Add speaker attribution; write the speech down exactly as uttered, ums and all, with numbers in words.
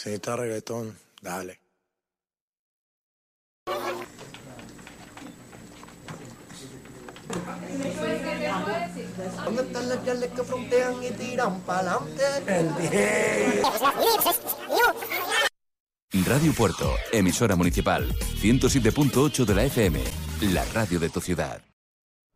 Speaker 1: Si está reggaetón, dale.
Speaker 2: ¿Dónde están las gales que frontean y tiran pa'lante?
Speaker 3: Radio Puerto, emisora municipal, ciento siete punto ocho de la F M, la radio de tu ciudad.